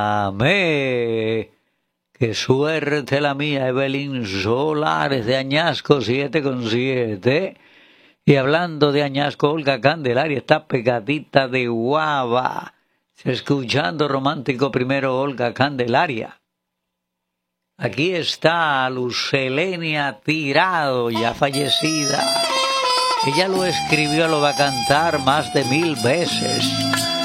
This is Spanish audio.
Amé. Qué suerte la mía, Evelyn Solares de Añasco 7,7. Y hablando de Añasco, Olga Candelaria está pegadita de guava. Escuchando romántico primero, Olga Candelaria. Aquí está Lucelenia Tirado, ya fallecida. Ella lo escribió, lo va a cantar más de 1000 veces.